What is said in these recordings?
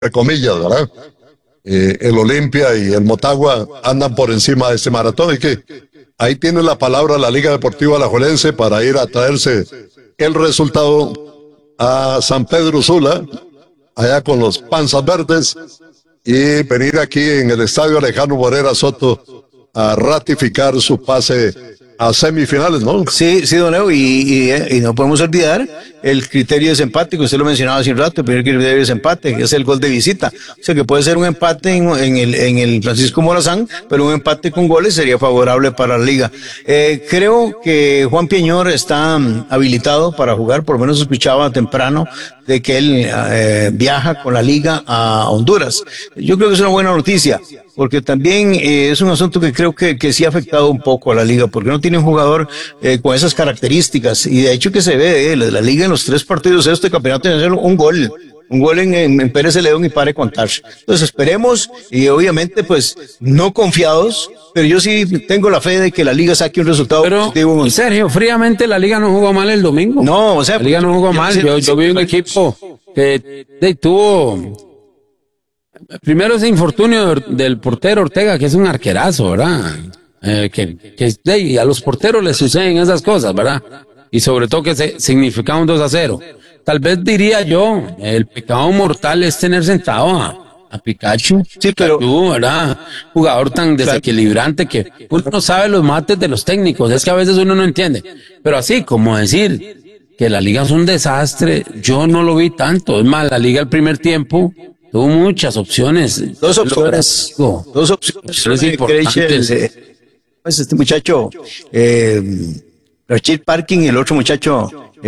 entre comillas, ¿verdad? El Olimpia y el Motagua andan por encima de este maratón y que ahí tiene la palabra la Liga Deportiva Alajuelense para ir a traerse el resultado a San Pedro Sula, allá con los Panzas Verdes, y venir aquí en el Estadio Alejandro Morera Soto a ratificar su pase a semifinales, ¿no? Sí, sí, don Leo, y no podemos olvidar el criterio de desempate, que usted lo mencionaba hace un rato, el primer criterio de desempate, que es el gol de visita. O sea, que puede ser un empate en el Francisco Morazán, pero un empate con goles sería favorable para la liga. Creo que Juan Pieñor está habilitado para jugar, por lo menos escuchaba temprano de que él viaja con la liga a Honduras. Yo creo que es una buena noticia, porque también es un asunto que creo que sí ha afectado un poco a la liga, porque no tiene un jugador con esas características, y de hecho que se ve, la liga en los 3 partidos de este campeonato tiene un gol en Pérez Celedón y pare contar. Entonces esperemos, y obviamente pues no confiados, pero yo sí tengo la fe de que la liga saque un resultado positivo. Sergio, fríamente la liga no jugó mal el domingo. No, o sea, la liga no jugó mal. Yo vi un equipo que tuvo primero ese infortunio del portero Ortega, que es un arquerazo, ¿verdad? Y a los porteros les suceden esas cosas, ¿verdad? Y sobre todo que significaba un 2-0. Tal vez diría yo, el pecado mortal es tener sentado a Pikachu. Sí, pero ¿verdad? Jugador tan desequilibrante que uno no sabe los mates de los técnicos, es que a veces uno no entiende. Pero así como decir que la liga es un desastre, yo no lo vi tanto. Es más, la liga el primer tiempo tuvo muchas opciones. Dos opciones importantes. Pues este muchacho, Rachid Parkin, y el otro muchacho,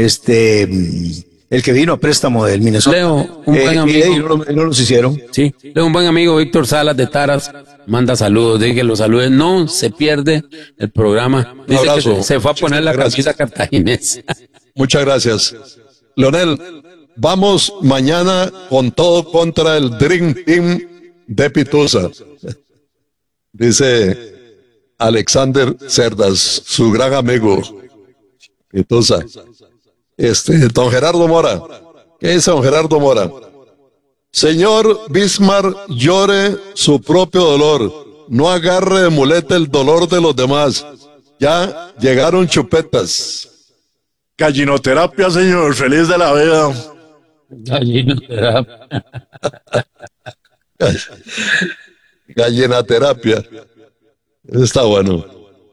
el que vino a préstamo del Minnesota. Leo, un buen amigo. No los hicieron. Sí, Leo, un buen amigo, Víctor Salas de Taras, manda saludos, dice que los saludes, no se pierde el programa. Dice que se fue a poner la camisa cartaginés. Muchas gracias. Leonel, vamos mañana con todo contra el Dream Team de Pitusa. Dice Alexander Cerdas, su gran amigo. Pitusa. Don Gerardo Mora. ¿Qué dice don Gerardo Mora? Señor Bismarck, llore su propio dolor. No agarre de muleta el dolor de los demás. Ya llegaron chupetas. Gallinoterapia, señor. Feliz de la vida. Gallinoterapia. Gallinaterapia. Está bueno.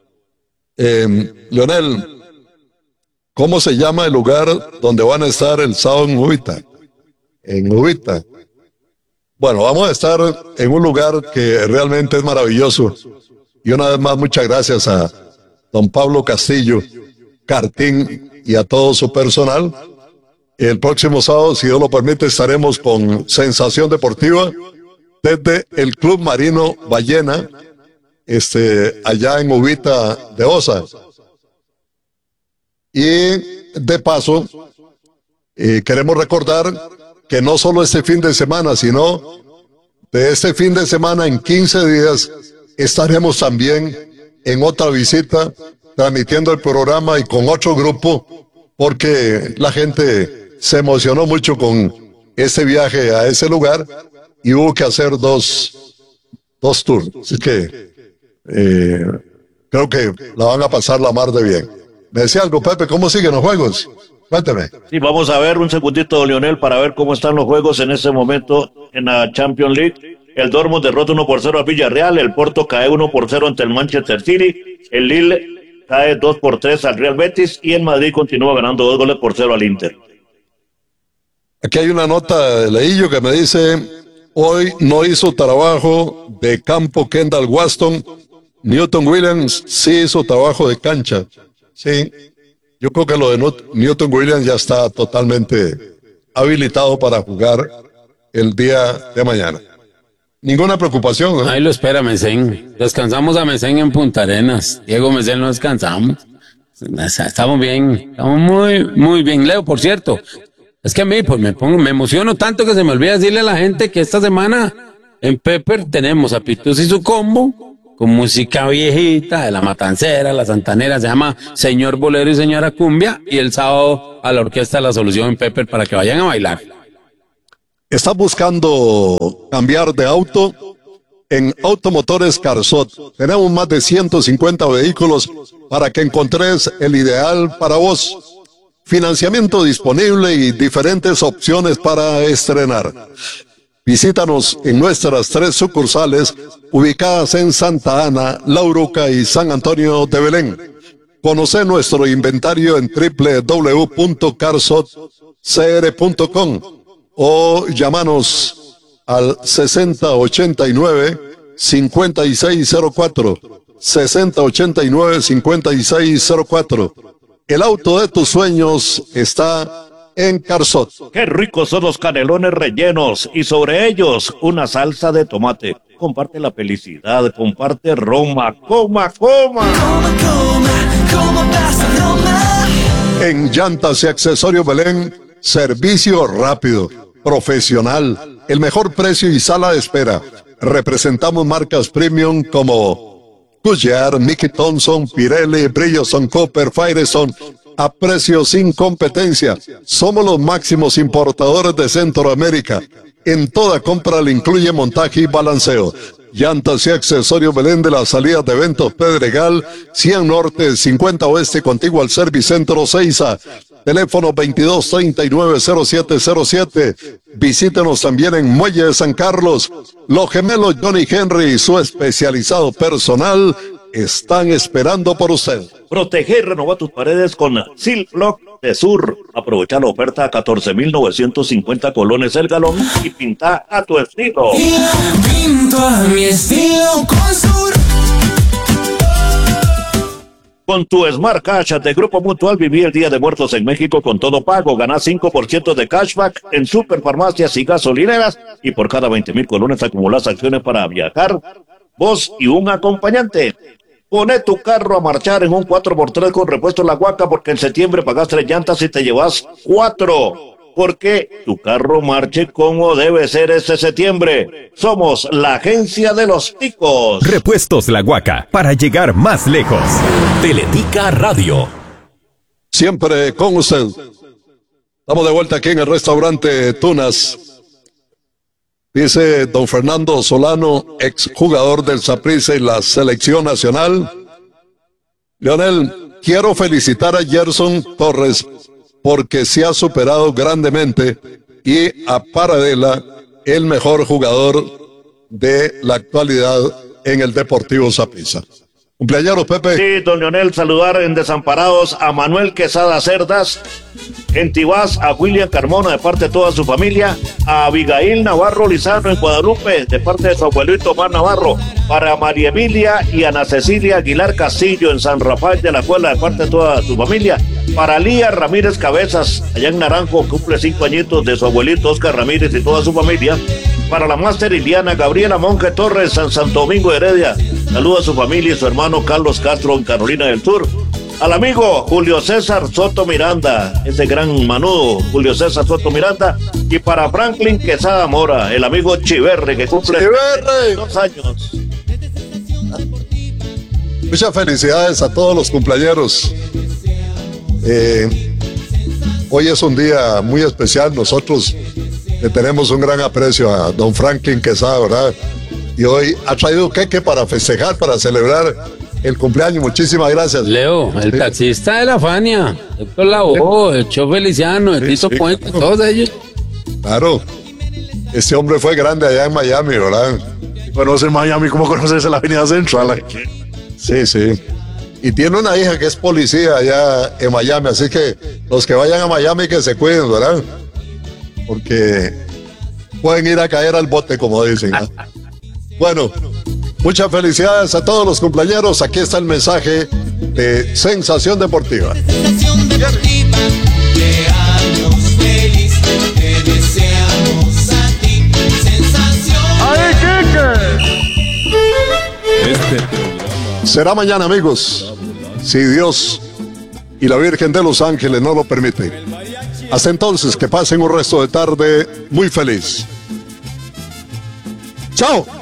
Leonel, ¿cómo se llama el lugar donde van a estar el sábado en Ubita? En Ubita. Bueno, vamos a estar en un lugar que realmente es maravilloso. Y una vez más, muchas gracias a don Pablo Castillo, Cartín y a todo su personal. El próximo sábado, si Dios lo permite, estaremos con Sensación Deportiva desde el Club Marino Ballena, allá en Ubita de Osa. Y de paso, queremos recordar que no solo este fin de semana, sino de este fin de semana en 15 días estaremos también en otra visita transmitiendo el programa y con otro grupo, porque la gente se emocionó mucho con este viaje a ese lugar y hubo que hacer dos tours. Así que creo que la van a pasar la mar de bien. Me decía algo, Pepe, ¿cómo siguen los juegos? Cuénteme. Sí, vamos a ver un segundito, Leonel, para ver cómo están los juegos en este momento en la Champions League. El Dortmund derrota 1-0 a Villarreal, el Porto cae 1-0 ante el Manchester City, el Lille cae 2-3 al Real Betis y el Madrid continúa ganando 2-0 al Inter. Aquí hay una nota de Leillo que me dice: hoy no hizo trabajo de campo Kendall Waston, Newton Williams sí hizo trabajo de cancha. Sí, yo creo que lo de Newton Williams ya está totalmente habilitado para jugar el día de mañana. Ninguna preocupación, ¿no? Ahí lo espera Mesén. Descansamos a Mesén en Punta Arenas. Diego Mesén lo descansamos. Estamos bien, estamos muy, muy bien. Leo, por cierto, es que a mí pues me emociono tanto que se me olvida decirle a la gente que esta semana en Pepper tenemos a Pitus y su combo con música viejita de la Matancera, la Santanera, se llama Señor Bolero y Señora Cumbia, y el sábado a la Orquesta de la Solución en Pepper para que vayan a bailar. ¿Estás buscando cambiar de auto? En Automotores Carsot tenemos más de 150 vehículos para que encontres el ideal para vos. Financiamiento disponible y diferentes opciones para estrenar. Visítanos en nuestras 3 sucursales ubicadas en Santa Ana, La Uruca y San Antonio de Belén. Conoce nuestro inventario en www.carsotcr.com o llámanos al 6089-5604. 6089-5604. El auto de tus sueños está en Carsot. Qué ricos son los canelones rellenos y sobre ellos una salsa de tomate. Comparte la felicidad, comparte Roma. Coma, coma. En Llantas y Accesorios Belén, servicio rápido, profesional, el mejor precio y sala de espera. Representamos marcas premium como Goodyear, Mickey Thompson, Pirelli, Bridgestone, Cooper, Firestone, a precios sin competencia. Somos los máximos importadores de Centroamérica. En toda compra le incluye montaje y balanceo. Llantas y Accesorios Belén, de las salidas de Eventos Pedregal, 100 Norte, 50 Oeste, contiguo al Servicentro Seiza. Teléfono 2239-0707. Visítenos también en Muelle de San Carlos. Los gemelos Johnny Henry y su especializado personal están esperando por usted. Protege y renova tus paredes con Silblock de Sur. Aprovecha la oferta a 14,950 colones el galón y pinta a tu estilo. Pinto a mi estilo con Sur. Con tu Smart Cash de Grupo Mutual viví el Día de Muertos en México con todo pago. Ganás 5% de cashback en superfarmacias y gasolineras y por cada 20,000 colones acumulás acciones para viajar, vos y un acompañante. Pone tu carro a marchar en un 4x3 con repuesto La Huaca porque en septiembre pagás 3 llantas y te llevas 4. Porque tu carro marche como debe ser este septiembre. Somos la agencia de los ticos. Repuestos La Huaca, para llegar más lejos. Teletica Radio. Siempre con usted. Estamos de vuelta aquí en el restaurante Tunas. Dice don Fernando Solano, exjugador del Saprissa y la selección nacional. Leonel, quiero felicitar a Gerson Torres porque se ha superado grandemente y a Paradela, el mejor jugador de la actualidad en el Deportivo Saprissa. Cumpleaños, Pepe. Sí, don Leonel, saludar en Desamparados a Manuel Quesada Cerdas, en Tibás a William Carmona de parte de toda su familia, a Abigail Navarro Lizano en Guadalupe de parte de su abuelito Omar Navarro, para María Emilia y Ana Cecilia Aguilar Castillo en San Rafael de la Cuela de parte de toda su familia, para Lía Ramírez Cabezas allá en Naranjo, cumple 5 añitos de su abuelito Oscar Ramírez y toda su familia, para la máster Iliana Gabriela Monge Torres en Santo Domingo Heredia, saluda a su familia y su hermano Carlos Castro en Carolina del Sur. Al amigo Julio César Soto Miranda, ese gran manudo Julio César Soto Miranda, y para Franklin Quesada Mora, el amigo Chiverre que cumple 2 años. Muchas felicidades a todos los cumpleañeros. Hoy es un día muy especial. Nosotros le tenemos un gran aprecio a don Franklin Quesada, ¿verdad? Y hoy ha traído queque para festejar, para celebrar el cumpleaños. Muchísimas gracias. Leo, el taxista de la Fania, Héctor Lavoe, el Cho Feliciano, el Tito Puente, todos ellos. Claro, este hombre fue grande allá en Miami, ¿verdad? ¿Conoce Miami? ¿Cómo conoces la Avenida Central? Sí, sí. Y tiene una hija que es policía allá en Miami, así que los que vayan a Miami que se cuiden, ¿verdad? Porque pueden ir a caer al bote, como dicen, ¿no? Bueno, muchas felicidades a todos los cumpleaños. Aquí está el mensaje de Sensación Deportiva. Sensación Deportiva, de años feliz, te deseamos a ti. Sensación. Será mañana, amigos, si Dios y la Virgen de los Ángeles no lo permiten. Hasta entonces, que pasen un resto de tarde muy feliz. ¡Chao!